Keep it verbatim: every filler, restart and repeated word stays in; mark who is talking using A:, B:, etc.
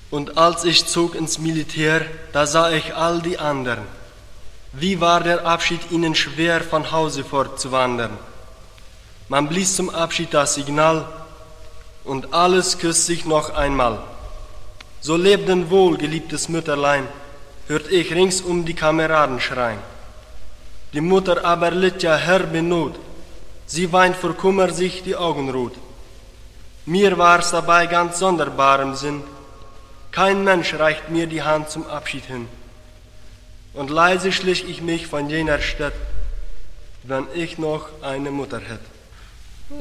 A: Und als ich zog ins Militär, da sah ich all die anderen. Wie war der Abschied ihnen schwer, von Hause fortzuwandern. Man blies zum Abschied das Signal und alles küsst sich noch einmal. So lebt denn wohl, geliebtes Mütterlein, hört ich ringsum die Kameraden schreien. Die Mutter aber litt ja herbe Not, sie weint vor Kummer sich die Augen rot. Mir war's dabei ganz sonderbarem Sinn, kein Mensch reicht mir die Hand zum Abschied hin. Und leise schlich ich mich von jener Stadt, wenn ich noch eine Mutter hätte.